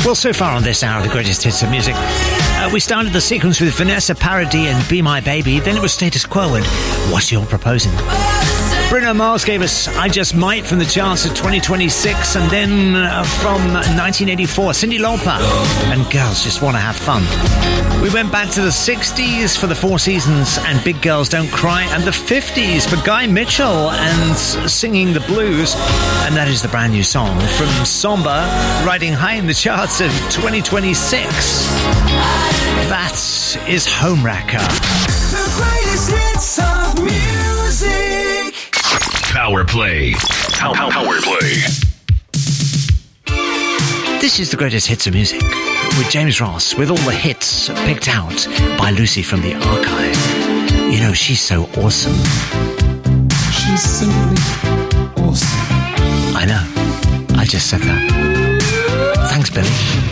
Well, so far on this hour of the greatest hits of music, we started the sequence with Vanessa Paradis and Be My Baby, then it was Status Quo and What You're Proposing. Bruno Mars gave us I Just Might from the charts of 2026, and then from 1984, Cyndi Lauper and Girls Just Wanna Have Fun. We went back to the 60s for the Four Seasons and Big Girls Don't Cry, and the 50s for Guy Mitchell and Singing the Blues, and that is the brand new song from Samba, riding high in the charts of 2026. That is Homewrecker. The greatest hits of music. Power Play. Power Play. This is the greatest hits of music with James Ross, with all the hits picked out by Lucy from the archive. You know, she's so awesome. She's simply awesome. I know. I just said that. Thanks, Billy.